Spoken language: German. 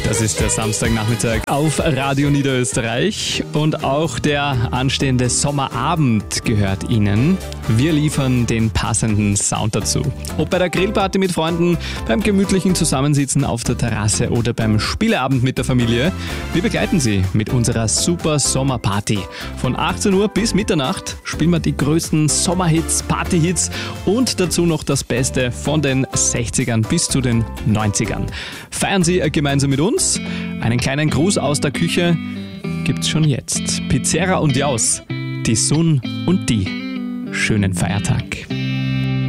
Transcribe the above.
Das ist der Samstagnachmittag auf Radio Niederösterreich und auch der anstehende Sommerabend gehört Ihnen. Wir liefern den passenden Sound dazu. Ob bei der Grillparty mit Freunden, beim gemütlichen Zusammensitzen auf der Terrasse oder beim Spieleabend mit der Familie. Wir begleiten Sie mit unserer Super Sommerparty. Von 18 Uhr bis Mitternacht spielen wir die größten Sommerhits, Partyhits und dazu noch das Beste von den 60ern bis zu den 90ern. Feiern Sie gemeinsam mit uns. Einen kleinen Gruß aus der Küche gibt's schon jetzt. Pizzerra und Jaus, die Sun und die. Schönen Feiertag.